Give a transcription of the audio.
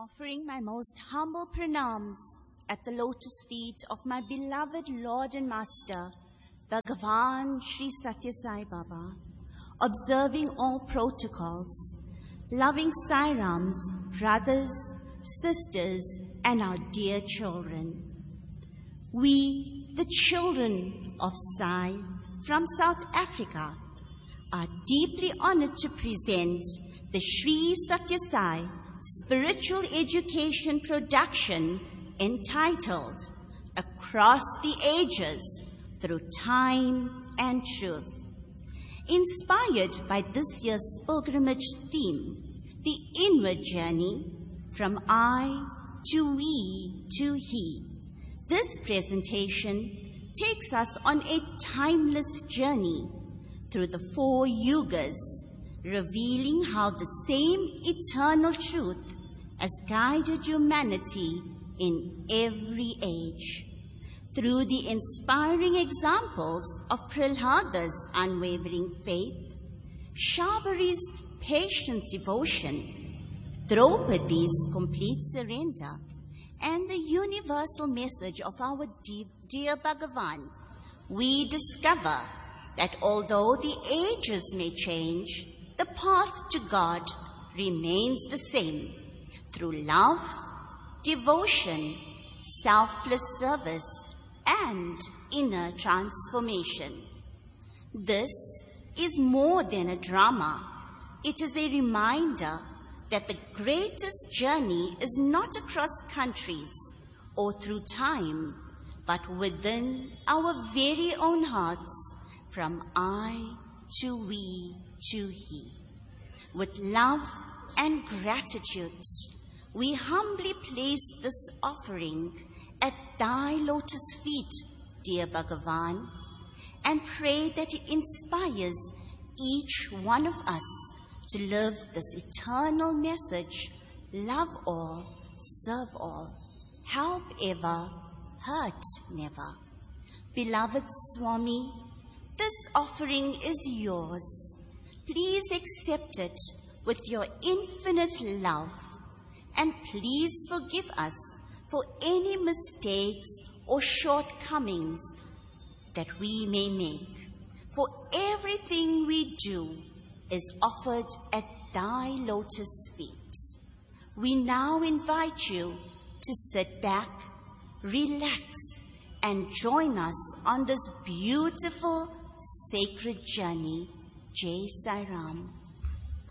offering my most humble pranams at the lotus feet of my beloved Lord and Master, Bhagavan Sri Satya Sai Baba, observing all protocols, loving Sai Rams, brothers, sisters, and our dear children. We, the children of Sai from South Africa, are deeply honored to present the Sri Satya Sai spiritual education production entitled Across the Ages Through Time and Truth. Inspired by this year's pilgrimage theme, the inward journey from I to we to he. This presentation takes us on a timeless journey through the 4 yugas, revealing how the same eternal truth has guided humanity in every age. Through the inspiring examples of Prahlada's unwavering faith, Shabari's patient devotion, Draupadi's complete surrender, and the universal message of our dear Bhagavan, we discover that although the ages may change, the path to God remains the same through love, devotion, selfless service, and inner transformation. This is more than a drama. It is a reminder that the greatest journey is not across countries or through time, but within our very own hearts, from I to we to he. With love and gratitude, we humbly place this offering at thy lotus feet, dear Bhagavan, and pray that it inspires each one of us to live this eternal message: love all, serve all, help ever, hurt never. Beloved Swami, this offering is yours. Please accept it with your infinite love, and please forgive us for any mistakes or shortcomings that we may make. For everything we do is offered at thy lotus feet. We now invite you to sit back, relax, and join us on this beautiful sacred journey. Jai Sai Ram.